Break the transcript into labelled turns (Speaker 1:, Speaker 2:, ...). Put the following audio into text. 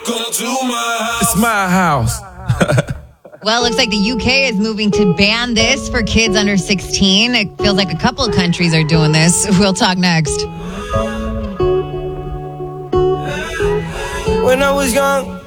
Speaker 1: It's my house.
Speaker 2: Well, it looks like the UK is moving to ban this for kids under 16. It feels like a couple of countries are doing this. We'll talk next.
Speaker 3: When I was young,